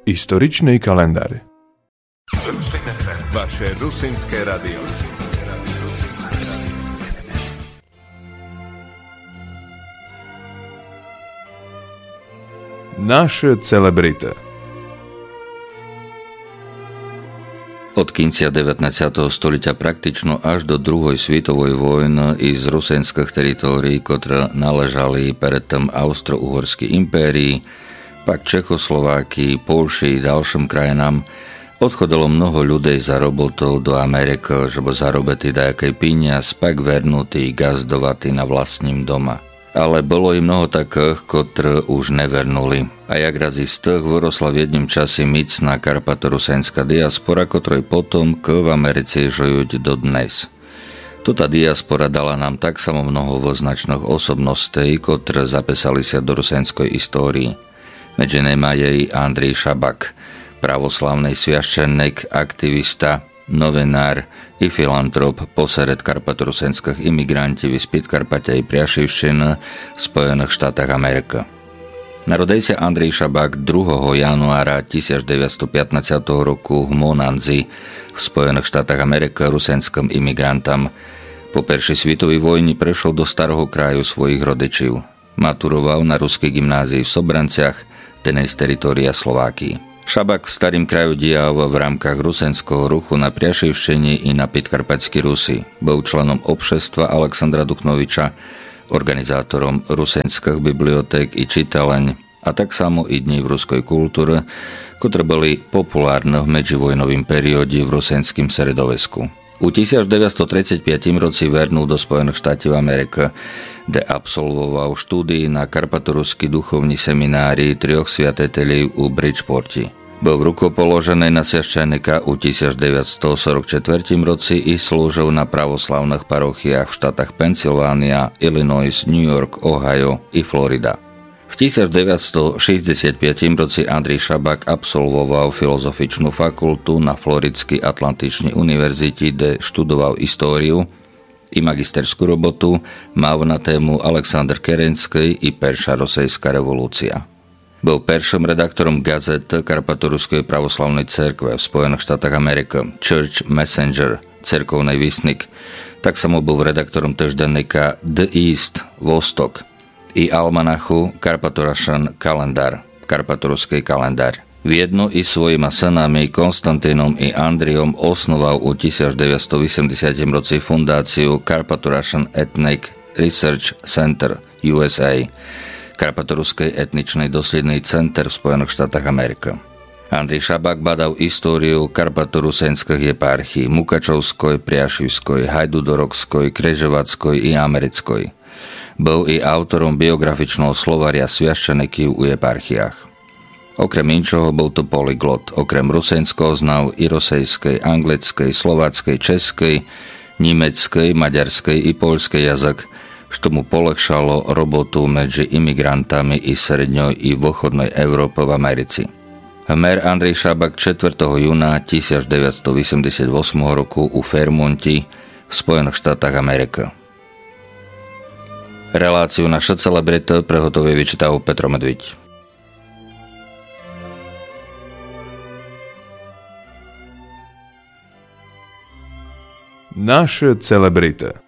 Историчный календарь. Vaše rusínske radio. Naše celebrity. Od kinca 19. stolіття практично аж до Другої світової війни із русинських територій, котрі належали перед тим Австро-Угорській імперії, pak Čechoslovákii, Polši i ďalším krajinám, odchodilo mnoho ľudí za robotou do Ameriky, żeby zarobiť nejaký peniaz, pak vernutý, gazdovati na vlastním doma. Ale bolo i mnoho takých, ktorí už nevernuli. A jak razi z tých vyrosla v jedním čase micná karpatorusenská diaspora, ktorej potom v Americe žijú dodnes. Tuta diaspora dala nám tak samo mnoho voznačných osobností, ktoré zapísali sa do rusenskej histórii. Medzi nimi je i Andrej Šabak, pravoslavný sviaščenník, aktivista, novinár i filantrop posred karpatorusenských imigrantov z Podkarpatia i Priašivščiny v Spojených štátoch Ameriky. Narodil sa Andrej Šabak 2. januára 1915 roku v Monanzi v Spojených štátoch Ameriky rusenským imigrantom. Po prvej svetovej vojni prešiel do starého kraju svojich rodičov. Maturoval na ruskej gymnázii v Sobranciach, dnes teritória Slovákii. Šabak v starým kraju dial v rámkach rusenského ruchu na Priašivščine i na Podkarpatskej Rusi. Bol členom obšestva Alexandra Duchnoviča, organizátorom rusenských biblioték i čitaleň, a tak samo i dní v ruskej kultúre, ktoré boli populárne v medzivojnovým perióde v rusenským sredovesku. U 1935 roci vernul do Spojených štátov Ameriky, kde absolvoval štúdii na karpatoruský duchovní seminárii 3 sviateľov u Bridgeporti. Bol v rukopoloženej na sviaščenníka u 1944 roci i slúžil na pravoslavných parochiách v štátach Pennsylvania, Illinois, New York, Ohio i Florida. V 1965 roci Andrej Šabak absolvoval filozofičnú fakultu na Floridskej Atlantičnej univerzite, kde študoval históriu i magisterskú robotu, mal na tému Alexander Kerenský i Perša Rosejská revolúcia. Bol prvým redaktorom gazety Karpatoruskej pravoslavnej cerkve v Spojených štátoch Ameriky, Church Messenger, cerkovnej vysnik. Tak samo bol redaktorom týždenníka The East, Vostok, i almanachu Karpatorushan kalendár, Karpatoruský kalendár. Viedno i svojima synami Konstantínom i Andriom osnoval u 1980 roci fundáciu Karpatorushan Ethnic Research Center USA, Karpatoruský etničný dosledný center v Spojených štátoch Ameriky. Andrej Šabak badal históriu karpatorusenských eparchií Mukačovskoj, Priašivskoj, Hajdudorokskoj, Kreževackoj i Americkoj. Bol i autorom biografičného slovaria sviaščeníkov u eparchiách. Okrem inčoho bol to polyglot, okrem rusenského znal i rosejskej, anglickej, slováckej, českej, nemeckej, maďarskej i poľskej jazyk, što mu polehšalo robotu medzi imigrantami i sredňoj i východnej Európe v Americi. Hmer Andrej Šabak 4. júna 1988 roku u Fairmonti v Spojených štátoch Ameriky. Reláciu Naše celebrity prehotovie vyčítal Petro Medviť. Naše celebrity.